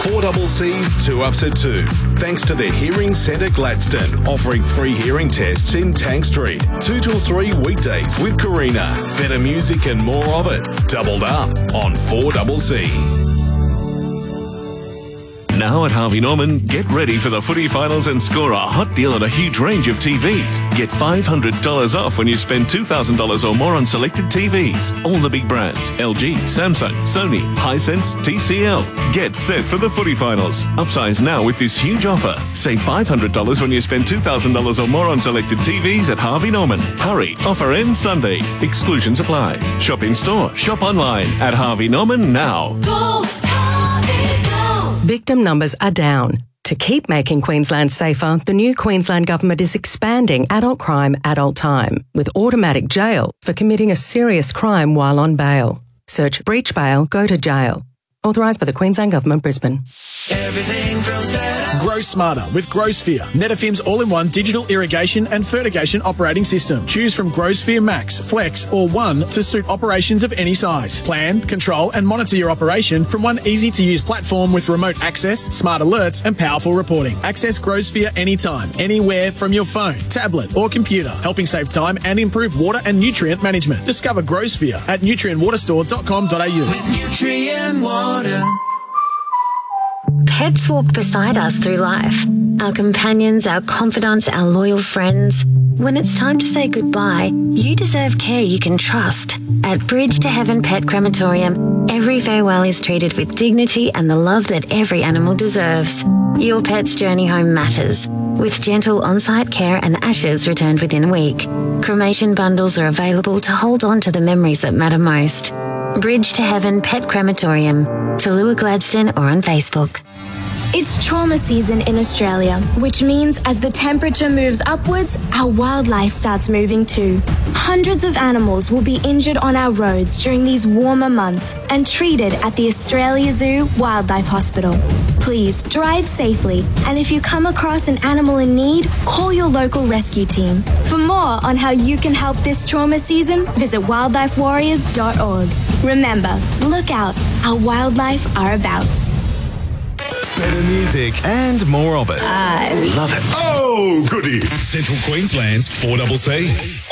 4CC's 2 Ups at 2. Thanks to the Hearing Centre Gladstone, offering free hearing tests in Tank Street. 2 till 3 weekdays with Karina. Better music and more of it. Doubled up on 4CC. Now at Harvey Norman, get ready for the footy finals and score a hot deal on a huge range of TVs. Get $500 off when you spend $2,000 or more on selected TVs. All the big brands: LG, Samsung, Sony, Hisense, TCL. Get set for the footy finals. Upsize now with this huge offer. Save $500 when you spend $2,000 or more on selected TVs at Harvey Norman. Hurry, offer ends Sunday. Exclusions apply. Shop in store, shop online at Harvey Norman now. Go, Harvey, go. Victim numbers are down. To keep making Queensland safer, the new Queensland Government is expanding adult crime, adult time, with automatic jail for committing a serious crime while on bail. Search breach bail, go to jail. Authorised by the Queensland Government, Brisbane. Everything grows better. Grow smarter with GrowSphere, Netafim's all-in-one digital irrigation and fertigation operating system. Choose from GrowSphere Max, Flex or 1 to suit operations of any size. Plan, control and monitor your operation from one easy-to-use platform with remote access, smart alerts and powerful reporting. Access GrowSphere anytime, anywhere from your phone, tablet or computer, helping save time and improve water and nutrient management. Discover GrowSphere at nutrientwaterstore.com.au. With Nutrient Water. Pets walk beside us through life. Our companions, our confidants, our loyal friends. When it's time to say goodbye, you deserve care you can trust. At Bridge to Heaven Pet Crematorium, every farewell is treated with dignity and the love that every animal deserves. Your pet's journey home matters, with gentle on-site care and ashes returned within a week. Cremation bundles are available to hold on to the memories that matter most. Bridge to Heaven Pet Crematorium, Tallulah Gladstone or on Facebook. It's trauma season in Australia, which means as the temperature moves upwards, our wildlife starts moving too. Hundreds of animals will be injured on our roads during these warmer months and treated at the Australia Zoo Wildlife Hospital. Please drive safely, and if you come across an animal in need, call your local rescue team. For more on how you can help this trauma season, visit wildlifewarriors.org. Remember, look out, our wildlife are about. Better music and more of it. I love it. Oh, goody. Central Queensland's 4CC.